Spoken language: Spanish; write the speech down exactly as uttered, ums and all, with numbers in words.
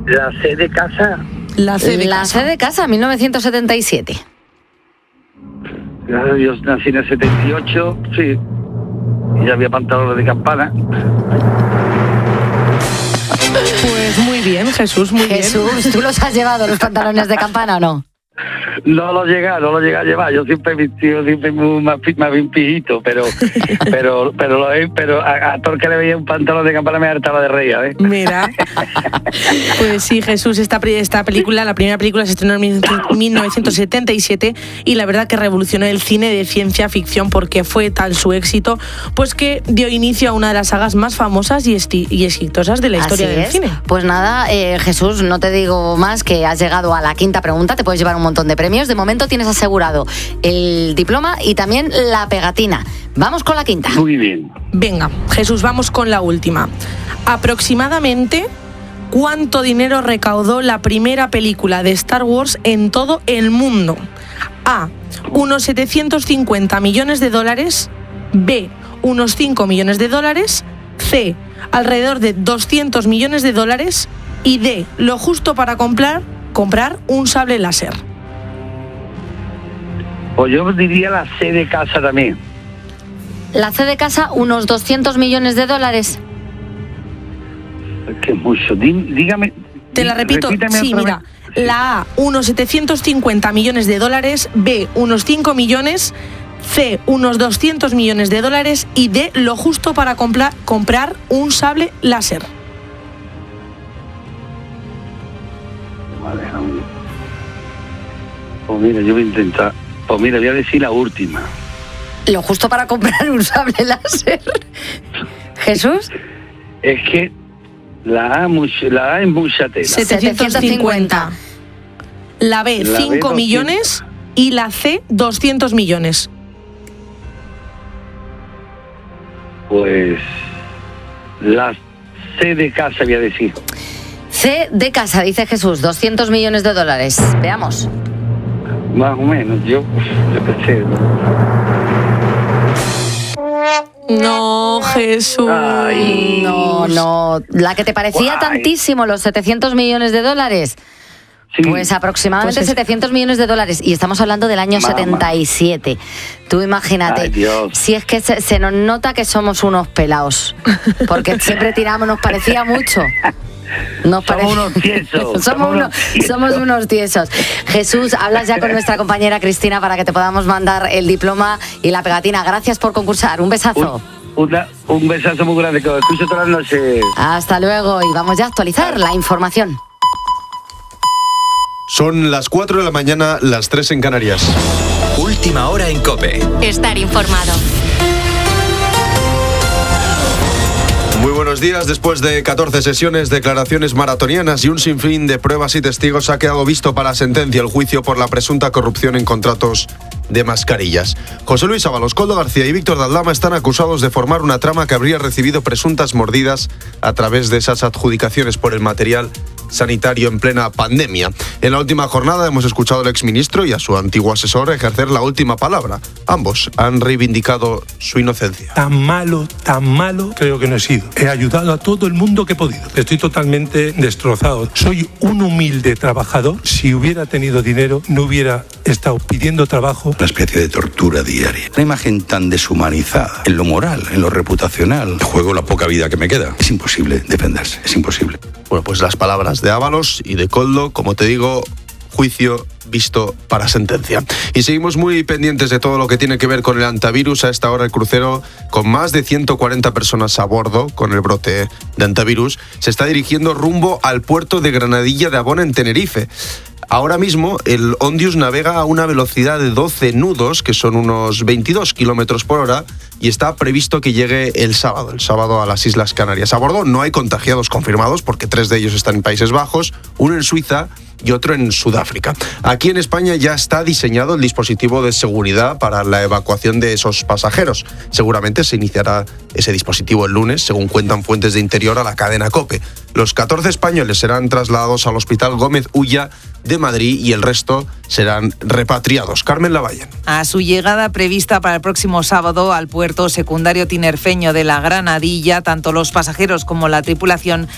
La C de casa. La C de la casa. C de casa, mil novecientos setenta y siete. Gracias a Dios, nací en el setenta y ocho, sí. Y ya había pantalones de campana. Pues muy bien, Jesús, muy Jesús, bien. ¿tú los has llevado los pantalones de campana o no? No lo llega, no lo llega a llevar. Yo siempre he vestido siempre muy más, más bien pijito, pero pero pero lo he, pero a, a todo el que le veía un pantalón de campana me hartaba de reír, ¿eh? Mira, pues sí, Jesús, esta, esta película, la primera película se estrenó en mil novecientos setenta y siete y la verdad que revolucionó el cine de ciencia ficción porque fue tal su éxito, pues que dio inicio a una de las sagas más famosas y, esti- y exitosas de la historia Así del es. cine. Pues nada, eh, Jesús, no te digo más, que has llegado a la quinta pregunta, te puedes llevar un montón de premios. De momento tienes asegurado el diploma y también la pegatina. Vamos con la quinta. Muy bien. Venga, Jesús, vamos con la última. Aproximadamente, ¿cuánto dinero recaudó la primera película de Star Wars en todo el mundo? A, unos setecientos cincuenta millones de dólares. B, unos cinco millones de dólares. C, alrededor de doscientos millones de dólares. Y D, lo justo para comprar, comprar un sable láser. Pues yo diría la C de casa también. La C de casa, unos doscientos millones de dólares. Es que es mucho. Dí- dígame. Te la repito, repítame sí, otra mira. vez. La A, unos setecientos cincuenta millones de dólares. B, unos cinco millones. C, unos doscientos millones de dólares. Y D, lo justo para compla- comprar un sable láser. Vale, no. Pues mira, yo voy a intentar. Pues mira, voy a decir la última. Lo justo para comprar un sable láser. Jesús. Es que la A, mucho, la A es mucha tela. setecientos cincuenta. La B, La B, cinco doscientos. millones. Y la C, doscientos millones. Pues la C de casa voy a decir. C de casa, dice Jesús, doscientos millones de dólares. Veamos. Más o menos, yo, yo qué sé. No, Jesús. Ay. No, no. La que te parecía Guay. tantísimo, los setecientos millones de dólares. Sí. Pues aproximadamente Pues es- setecientos millones de dólares. Y estamos hablando del año Mamá. setenta y siete. Tú imagínate. Ay, Dios. Si es que se, se nos nota que somos unos pelados. Porque siempre tiramos, nos parecía mucho. Nos Somos parece- unos tiesos, somos, somos unos, unos tiesos. somos unos tiesos. Jesús, hablas ya con nuestra compañera Cristina para que te podamos mandar el diploma y la pegatina. Gracias por concursar. Un besazo. Un, una- un besazo muy grande que os escucho todas las noches. Hasta luego y vamos ya a actualizar la información. Son las cuatro de la mañana, las tres en Canarias. Última hora en COPE. Estar informado. Muy buenos días. Después de catorce sesiones, declaraciones maratonianas y un sinfín de pruebas y testigos, ha quedado visto para sentencia el juicio por la presunta corrupción en contratos de mascarillas. José Luis Ábalos, Koldo García y Víctor de Aldama están acusados de formar una trama que habría recibido presuntas mordidas a través de esas adjudicaciones por el material sanitario en plena pandemia. En la última jornada hemos escuchado al exministro y a su antiguo asesor ejercer la última palabra. Ambos han reivindicado su inocencia. Tan malo, tan malo, creo que no he sido. He ayudado a todo el mundo que he podido. Estoy totalmente destrozado. Soy un humilde trabajador. Si hubiera tenido dinero, no hubiera estado pidiendo trabajo. Una especie de tortura diaria. Una imagen tan deshumanizada, en lo moral, en lo reputacional. Juego la poca vida que me queda. Es imposible defenderse, es imposible. Bueno, pues las palabras de Ábalos y de Koldo, como te digo, juicio visto para sentencia. Y seguimos muy pendientes de todo lo que tiene que ver con el antivirus. A esta hora el crucero, con más de ciento cuarenta personas a bordo con el brote de antivirus, se está dirigiendo rumbo al puerto de Granadilla de Abona en Tenerife. Ahora mismo el Ondius navega a una velocidad de doce nudos, que son unos veintidós kilómetros por hora, y está previsto que llegue el sábado, el sábado a las Islas Canarias. A bordo no hay contagiados confirmados, porque tres de ellos están en Países Bajos, uno en Suiza y otro en Sudáfrica. Aquí en España ya está diseñado el dispositivo de seguridad para la evacuación de esos pasajeros. Seguramente se iniciará ese dispositivo el lunes, según cuentan fuentes de Interior a la cadena COPE. Los catorce españoles serán trasladados al Hospital Gómez Ulla de Madrid y el resto serán repatriados. Carmen Lavalle. A su llegada prevista para el próximo sábado al puerto secundario tinerfeño de la Granadilla, tanto los pasajeros como la tripulación